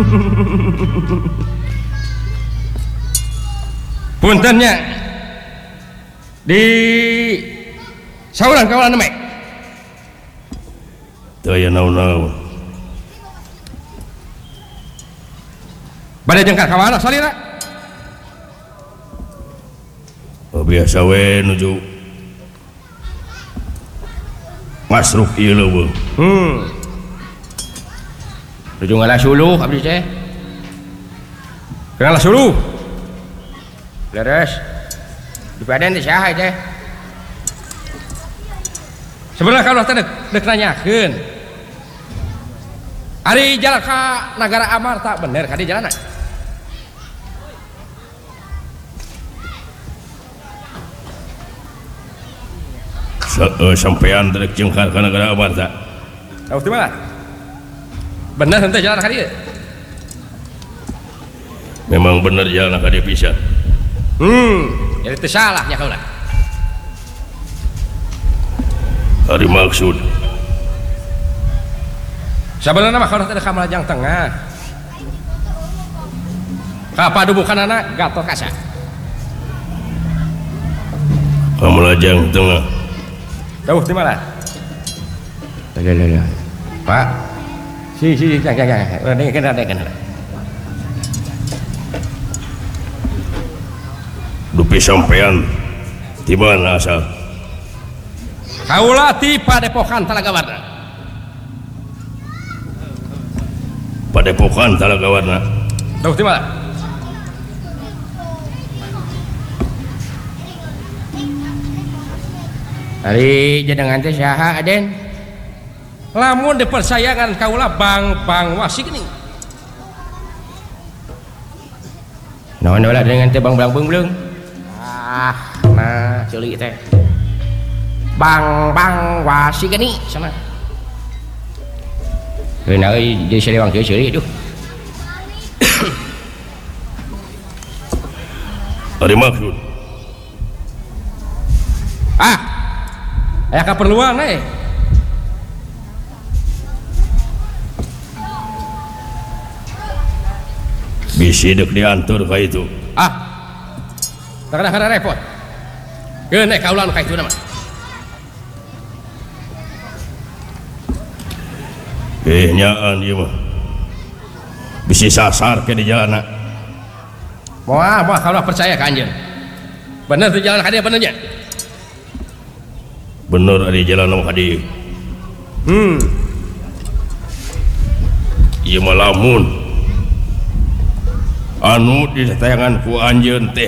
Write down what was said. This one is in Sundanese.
puntennya di sauran kawalan mek teu aya naon-naon bade jeung ka kawalan salira biasa we nuju masruk ieu leuweung nuju ngalah suluh abdi teh ngalah suluh leres di paden teh saha teh sebenarnya kalau teh dek nanyakeun ari jalan ka Nagara Amarta bener ka di jalan sampean trek jeung ka Nagara Amarta tahu di mana bener henteu jalan ka dieu memang bener jalan ka dieu pisan jadi teu salah nya kaula ari maksud sebenarnya mah kalau teh ka Malajang Tengah ka padubukanana Gatot Kaca ka Malajang Tengah jauh di mana? Pak, jangan, dengarkan. Dupi sampean di mana asal? Kaula ti Padepokan Talaga Warna. Padepokan Talaga Warna. Jauh di mana? Hari jenengan teh saha Aden? Lamun dipercayakan kaula bang wasik nih. Naon lah dengan teh bang beung. Nah ceuli teh. Bang wasik nih sana. Keuna euy jadi salewang ceuli duh. Ari maksud. Aya keperluan bisi dek diantur ka itu kada repot keun kaula anu ka itu mah nyaan ieu mah bisi sasar ke di jalanna moal kaula percaya ka anjeun bener di jalan ka dieu bener nya bener di jalan ka dieu ieu mah lamun anu ditayangan ku anjeun teh